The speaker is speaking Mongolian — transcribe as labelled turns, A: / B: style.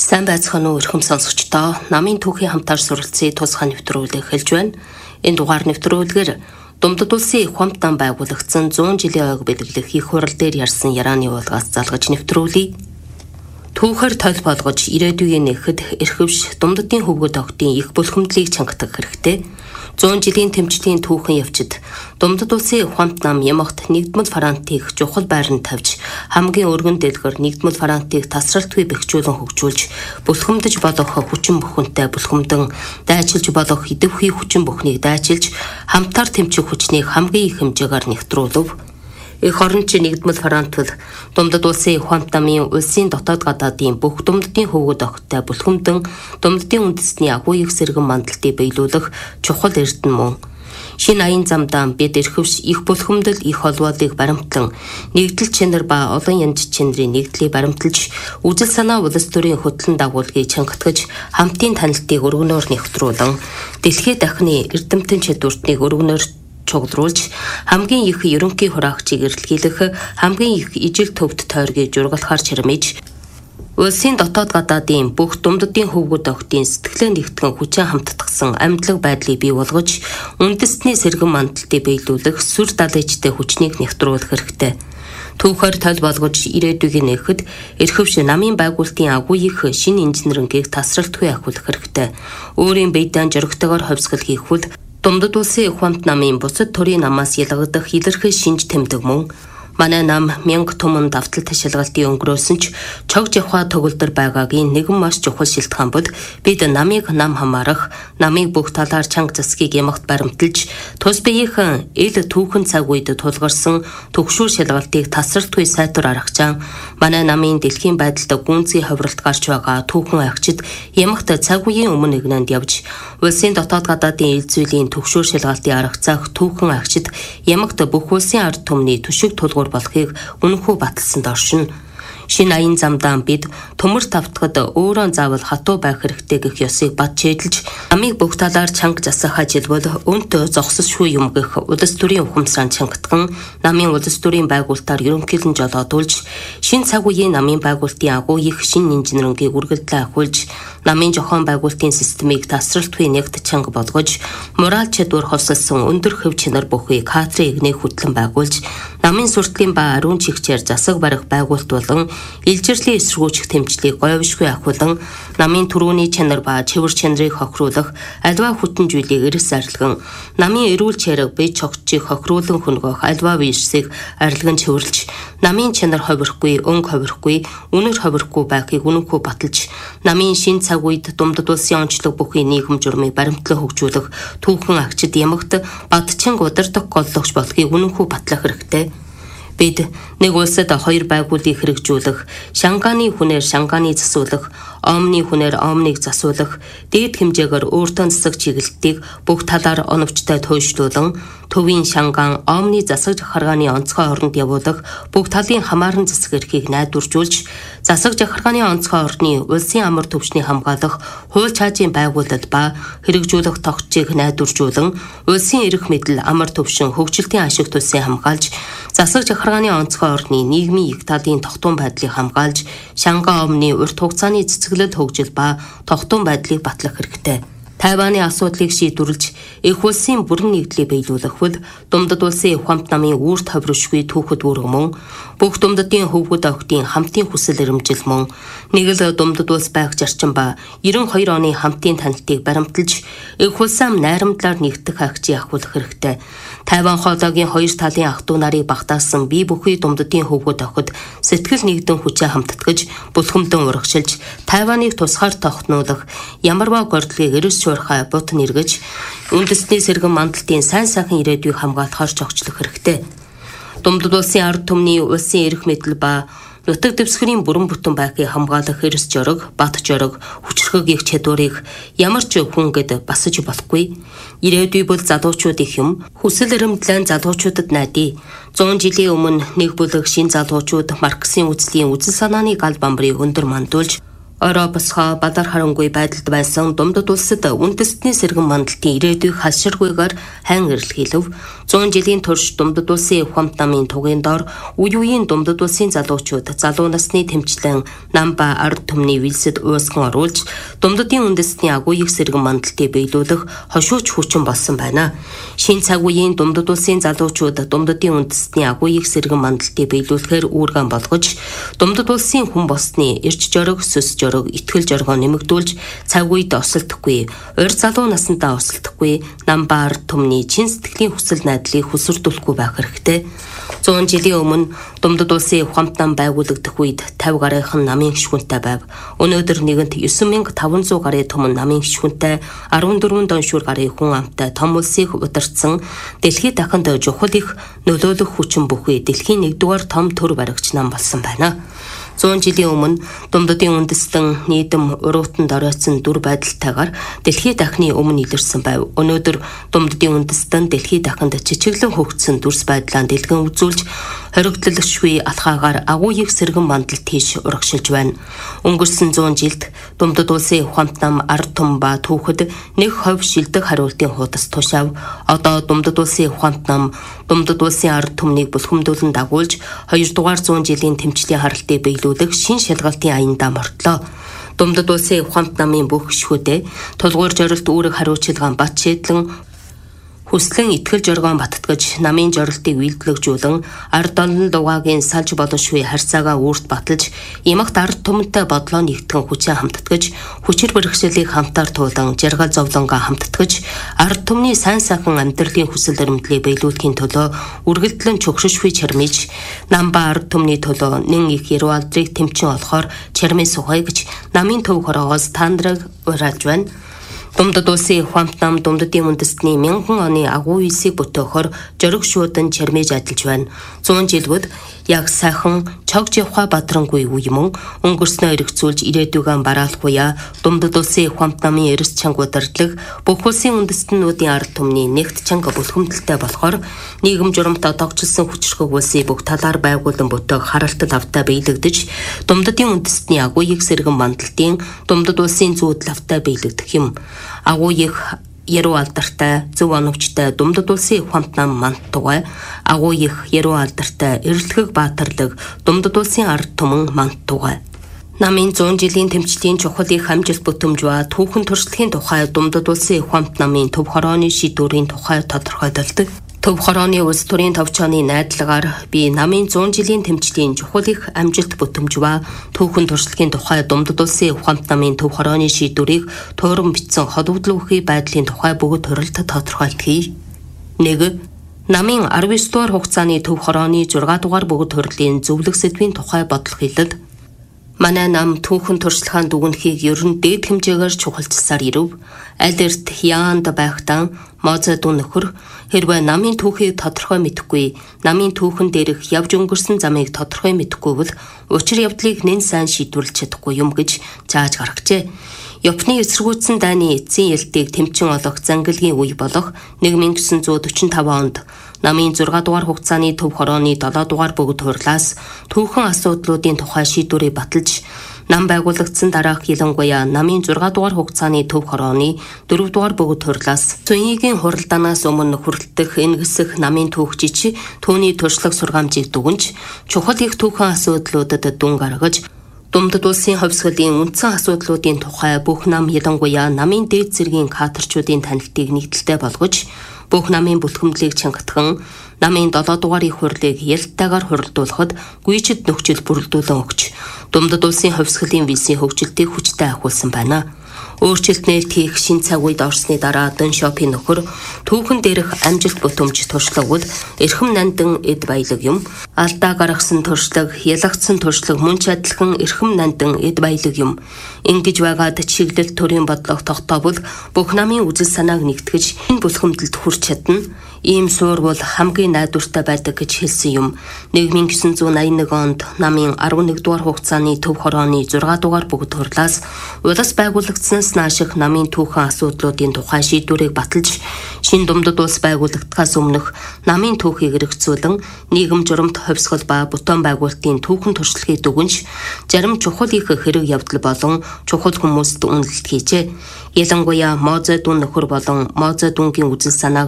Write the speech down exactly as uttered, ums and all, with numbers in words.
A: Сайн байцгаана уу эрхэм сонсогчдоо. Намын түүхийн хамтаар суралцсан тусгай нэвтрүүлэг эхэлж байна. Энэ дугаар нэвтрүүлгээр Думдад улсын их хамтдан байгуулагдсан зуун жилийн ойг бэлгэлэх их хурал дээр ярьсан ярианы уулгаас залгаж нэвтрүүлье. Түүхээр тойл болгож ирээдүйн нэхэд эрхэвш Думдадын хөвгөд огтын их бүлхэмдлийг чангатах хэрэгтэй. зуун жилийн тэмцлийн түүхэн явцад Думдад улсын их хамт нам ямагт нэгдмэл фронтыг чухал байранд тавьж хамгийн өргөн дэлгэр нэгдмэл фронтыг тасралтгүй бэхжүүлэн хөгжүүлж бүлхэмдэж болох хүчин бүхэнтэй бүлхэмдэн дайчилж болох идэвхий хүчин бүхнийг дайчилж хамтаар тэмцэх хүчнийг хамгийн их хэмжээгээр нэгтрүүлв. Их оронч нэгдмэл фронт бол Думдад улсын их хамт намын улсын дотоод гадаадын бүх Думдадын хөвгөд огттой бүлхэмдэн Думдадын үндэсний агуу их сэргэн мандалтыг биелүүлэх чухал эрдэнэ мөн. Шинэ аян замдаа бид эрхэвш их бүлхэмдэл их холбоолыг баримтлан нэгдэл чанар ба олон янз чанарын нэгдлийг баримталж үжил санаа улс төрийн хөтлөн дагуулгыг чангатгаж хамтын танилтыг өргөнөөр нэвтрүүлэн дэлхийд дахны эрдэмтэн чадвартыг өргөнөөр чугдруулж хамгийн их ерөнхий хураагчийг эрэлхийлэх хамгийн их ижил төвд тойргийг жургалахаар чирмэж улсын дотоод гадаадын бүх Думдадын хөвгөд огтын сэтгэлээ нэгтгэн хүчин хамтдагсан амьдлаг байдлыг бий болгож үндэстний сэргэн мандалтыг биелүүлэх сүр далайчтай хүчнийг нэвтрүүлэх хэрэгтэй. Түүхээр тойл болгож ирээдүйн нэхэд эрхэвш намын байгуулалтын агуу их шинэ инженерингийг тасралтгүй ахиулах хэрэгтэй. Өөрийн биедан жөрөгтэйгээр ховсгол хийх үл Думдад улсын их хамт намын бусад төрийн намаас ялгагдах илэрхий шинж тэмдэг мөн. Манай нам мянга туман давтал ташилгалтын өнгөрөөсөн ч чог жавха төгөлдөр байгаагийн нэгэн маш чухал шилтгэн бол бид намыг нам хамаарах, намыг бүх талаар чанга засгийг ямагт баримталж, тус биеийнхэн ил түүхэн цаг үед тулгарсан төгшүүр шалгалтыг тасралтгүй сайтар аргачаан, манай намын дэлхийн байдалд гүнзгий ховролт гарч байгаа түүхэн агчид ямагт цаг үеийн өмнө игнанд явж, улсын дотоод гадаадын ил зүйлийн төгшүүр шалгалтын аргацаах түүхэн агчид ямагт бүх улсын ард түмний төшиг тулгуур болохыг үнэхүү баталсан доршин. Шинэ аян замдаа бид төмөр тавтгад өөрөө заавал хатуу байх хэрэгтэй гэх ёсыг бат чэдэлж намыг бүх талаар чанга засах ажил бол өнтөө зогсосгүй юм гэх улс төрийн ухамсараа чангатган намын улс төрийн байгуулалтаар ерөнхийлөн жолоодуулж шинэ цаг үеийн намын байгуулалтын агуу их шинэ инженерингийг үргэлжлэн ахиулж намын жохон байгуулалтын системийг тасралтгүй нэгт чанга болгож мораль чадвар хосолсон өндөр хөв чанар бүхий кадрын игнийг хөтлөн байгуулж намын сурталын ба ариун чигчээр засаг барих байгуулалт болон илжирлийн эсэргүүцэх тэмцлийг говьшгүй ахиулан намын төрөүний чанар ба чивэр чанарыг хохируулах альва хүчин зүйлийг эрс арилган намын эрүүл чариг бие чогчийг хохируулан хөнгөх альва вирусыг арилган чивэрлж намын чанар ховирхгүй өнг ховирхгүй үнэр ховирхгүй байхыг үнэнхүү баталж намын шин цаг үед Думдад улсын онцлог бүхий нийгэм журмыг баримтлан хөгжүүлэх түүхэн агчид ямагт бадчин удирдах голлогч болохыг үнэнхүү батлах хэрэгтэй. Бид нэг улсад хоёр байгууллагыг хэрэгжүүлэх, Шангааны хүнээр Шангааны засуулах, Омны хүнээр Омныг засуулах, дээд хэмжээгээр өөртөө засаг чиглэлтийг бүх талаар оновчтой туйшлуулан, төвийн Шангаан Омны засаг захаргааны онцгой оронд явуулах, бүх талын хамааран засаг эрхийг найдваржуулж, засаг захаргааны онцгой орны улсын амар төвчний хамгаалах, хууль чаажийн байгуулалт ба хэрэгжүүлэх тогтчийг найдваржуулан, улсын эрх мэдэл амар төвшин хөгжилтийн ашиг тусыг хамгаалж, засаг захаргааны онцгой орны нийгмийн их талын тогтун байдлыг хамгаалж, Шангаан Омны урт хугацааны цэцгэлэл хөгжил ба тогтун байдлыг батлах хэрэгтэй. Тайваны асуудлыг шийдвэрлэж их улсын бүрэн нэгдлийг биелүүлэх бол Думдад улсын их хамт намын үүрт ховршгүй түүхэд үүрэг мөн бүх Думдадын хөвгөд огтын хамтын хүсэл эрмжил мөн нэг л Думдад улс байх зарчим ба ninety two оны хамтын танилтыг баримталж их улсаа найрамдлаар нэгдэх агчийг ахиулах хэрэгтэй. Тайван хоолойгийн хоёр талын ах дүү нарыг багтаасан бие бүхий Думдадын хөвгөд огт сэтгэл нэгдэн хүчээ хамтдагж бүлхэмдэн урагшилж Тайваныг тусгаар тогтнуулах ямарваа гордлыг эрс шуурхай бут нэргэж үндэсний сэргэн мандалтын сайн сайхан ирээдүйг хамгаалахаар зохицлох хэрэгтэй. Думдад улсын ард түмний улсын эрх мэдэл ба нутаг дэвсгэрийн бүрэн бүтэн байхыг хамгаалах эрс жорог, бат жорог, хүчрхэг их чадварыг ямар ч хүн гэд басаж болохгүй. Ирээдүй бол залуучууд их юм. Хүсэл эрмэлзлэн залуучуудад найдаа. зуун жилийн өмнө нэг бүлэг шин залуучууд Марксийн үзлийн үзэл санааны гал бамбарыг өндөр мандуулж Европосхоо бадар харангүй байдалд байсан Думдад улсад үндэстний сэргэн мандалтын ирээдүйг хаширгүйгээр хайн эрэлхийлв. зуун жилийн турш Думдад улсын ухамт намын тугийн дор үе үеийн Думдад улсын залуучууд залуу насны тэмцлэн нам ба ард түмний вилсэд уусган оруулж Думдадын үндэстний агууйг сэргэн мандалтыг биелүүлэх хошууч хүчин болсон байна. Шинэ цаг үеийн Думдад улсын залуучууд Думдадын үндэстний агууйг сэргэн мандалтыг биелүүлэхээр үүргэн болгож Думдад улсын хүн болсны эрч жориг, сүс жориг, итгэл жоргоо нэмэгдүүлж цаг үед осолдохгүй, урь залуу насандаа осолдохгүй, нам ба ард түмний чин сэтгэлийн хүсэл найдлыг хүсэрдүүлэхгүй байх хэрэгтэй. зуун жилийн өмнө Думдад улсын ухамт нам байгуулагдах үед тавь гарынхан намын гишүүнтэй байв. Өнөөдөр нэгэнт девять мянга таван зуун гарын түмэн намын гишүүнтэй арван дөрвөн доншуур гарын хүн амтай том улсыг удирдсан дэлхийд дахинд чухал их нөлөөлөх хүчин бүхий дэлхийн нэгдүгээр том төр баригч нам болсон байна. зуун жилийн өмнө Думдадын үндэстэн нийдэм уруутанд оройтсон дүр байдалтайгаар дэлхийд дахны өмнө илэрсэн байв. Өнөөдөр Думдадын үндэстэн дэлхийд дахинд жижиглэн хөгжсөн дүрс байдлаа дэлгэн үзүүлж хоригдлолшгүй алхаагаар агууйг сэргэн мандалд тийш урагшилж байна. Өнгөрсөн зуун жилд Думдад улсын ухамт нам ард түмэн ба түүхэд нэг хувь шилдэг хариултын хуудас тушаав. Одоо Думдад улсын ухамт нам Думдад улсын ард түмнийг бүлхэмдүүлэн дагуулж хоёрдугаар зуун жилийн тэмцлийн харалтыг биелүүлэх шин шалгалтын аяндаа мортлоо. Думдад улсын ухамт намын бүх гишүүдээ тулгуур зорилт үүрэг хариуцлагаан бат шийдлэн хүслэн итгэл жоргоон баттгаж намын зорилтыг үйлдвэрлэжүүлэн ард олон дугаагийн салж болоншгүй харьцаагаа үүрт баталж ямагт ард түмэнтэй бодлоо нэгтгэн хүчээ хамтдагж хүчээр бэрхшээлийг хамтаар туулан жаргал зовлонгоо хамтдагж ард түмний сайн сайхан амьдралын хүсэл эрмэлзлийг биелүүлэхийн төлөө үргэлжлэн чөгшөшгүй чармиж нам ба ард түмний төлөө нэн их яруу алдрыг тэмчин олохоор чармын сухай гэж намын төв хороогоос таандраг уриалж байна. Думдад улсын ухамт нам Думдадын үндэстний мянган оны агуу үйлсийг бүтөөхөр жориг шуудан чармиж ажиллаж байна. зуун жилгүүд яг сайхан чогж явха бадрангүй үе мөн өнгөрснөө эргцүүлж ирээдүгэн бараалхуя Думдад улсын ухамт намын эрс чанга удирдлага бүх улсын үндэстнүүдийн ард түмний нэгт чанга бүлхэмдэлтэй болохоор нийгэм журамт одоогчлсон хүчрхэг улсыг бүх талаар байгуулан бүтээх харалтал автай биелэгдэж Думдадын үндэстний агууйг сэргэн мандалтын Думдад улсын зүйдэл автай биелэгдэх юм. Агууйг яруу алдартай, зөв оновчтой Думдад улсын ухамт нам манд тугай, агууйг яруу алдартай, эрэлтгэх баатарлаг Думдад улсын ард түмэн манд тугай. Намын зуун жилийн тэмцлийн чухал их амжилт бүтэмж ба түүхэн туршлагын тухай Думдад улсын ухамт намын төв хорооны шийдвэрийн тухай тодорхойлдог. Төв хорооны улс төрийн товчооны найдлагаар би намын зуун жилийн тэмцлийн чухал их амжилт бүтэмж ба түүхэн туршлагын тухай Думдад улсын ухамт намын төв хорооны шийдвэрийг тууран бичсэн холбогдлогын байдлын тухай бүгд төрөлд тодорхойлтгий. нэг намын арван девять дугаар хугацааны төв хорооны зургаан дугаар бүгд төрлийн зөвлөх сэдвийн тухай бодол хэлэлд манай нам түүхэн туршлагын дүгнэхийг ер нь дээд хэмжээгээр чухалчилсаар ирэв. Аль эрт яанд байхдаа Мозед нөхөр хэрвээ намын түүхийг тодорхой мэдэхгүй, намын түүхэн дээрх явж өнгөрсөн замыг тодорхой мэдэхгүй бол учир явдлыг нэн сайн шийдвэрлэж чадахгүй юм гэж зааж гаргажээ. Японы эсэргүүцсэн дайны эцсийн ялтыг тэмчин олох зангилгийн үе болох нэг nghìn девятьсот сорок пять онд намын зургаан дугаар хугацааны төв хорооны долоо дугаар бүгд хурлаас түүхэн асуудлуудын тухай шийдвэрийг баталж нам байгуулагдсан дараах ялангуяа намын зургаан дугаар хугацааны төв хорооны дөрөв дугаар бүгд хурлаас Цүнгийн хуралдаанаас өмнө хүрэлтэх энгисэх намын түүхчич түүний туршлага сургаамжийг дүгнж чухал их түүхэн асуудлуудад дүн гаргаж Думдад улсын хувьсгалын үндсэн асуудлуудын тухай бүх нам ялангуяа намын дээд зэргийн кадрчуудын танилтыг нэгдэлтэй болгож бүх намын бүлхэмдлийг чангатхан намын долоо дугаарын хурлыг ялтайгаар хуралдуулахад гүйчэд нөхцөл бүрэлдүүлэн өгч Думдад улсын хувьсгалын визийн хөгжилтийг хүчтэй ахиулсан байна. Өөрчлөлт нээлт хийх шин цаг үед орсны дараа Дон Шопийн нөхөр түүхэн дээрх амжилт бүтэмж туршлагууд эрхэм нандин эд баялаг юм. Алдаа гаргасан туршлага, ялагдсан туршлага мөн ч адилхан эрхэм нандин эд баялаг юм. Ингэж байгаад чиглэл төрийн бодлого тогтоовол бүх намын үзэл санааг нэгтгэж энэ бүлхэмдэлд хүрч чадна. Ийм суур бол хамгийн найдвартай байдаг гэж хэлсэн юм. нэг nghìn девятьсот восемьдесят один онд намын арван нэг дугаар хугацааны төв хорооны зургаан дугаар бүгд хурлаас улс байгуулагдсанаас нааших намын түүхэн асуудлуудын тухай шийдвэрийг баталж шин Думдад улс байгуулагдахаас өмнөх намын түүхийг эргэцүүлэн нийгэм журамт хувьсгал ба бутан байгуулалтын түүхэн туршлагыг дүгнж зарим чухал их хэрэг явдал болон чухал хүмүүст үнэлэлт хийжээ. Ялангуяа Мозед нөхөр болон Мозед үнгийн үзэл санааг